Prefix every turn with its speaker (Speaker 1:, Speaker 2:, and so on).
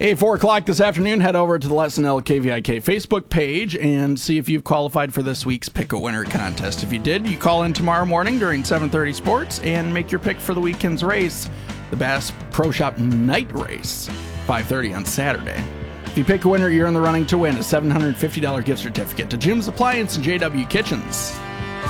Speaker 1: Hey, 4 o'clock this afternoon, head over to the Lesson KVIK Facebook page and see if you've qualified for this week's Pick a Winner contest. If you did, you call in tomorrow morning during 7:30 Sports and make your pick for the weekend's race, the Bass Pro Shop Night Race, 5:30 on Saturday. If you pick a winner, you're in the running to win a $750 gift certificate to Jim's Appliance and JW Kitchens.